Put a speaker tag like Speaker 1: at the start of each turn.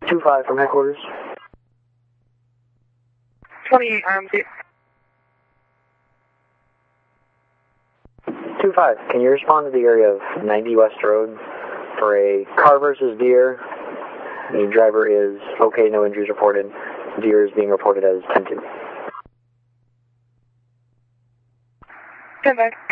Speaker 1: 2-5 from headquarters.
Speaker 2: 28 RMC.
Speaker 1: 2-5, can you respond to the area of 90 West Road for a car versus deer? The driver is okay, no injuries reported. Deer is being reported as 10-2.
Speaker 2: Stand by.